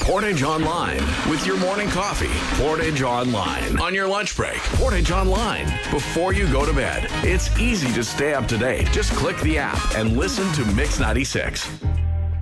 Portage Online with your morning coffee. Portage Online on your lunch break. Portage Online before you go to bed. It's easy to stay up to date. Just click the app and listen to Mix 96.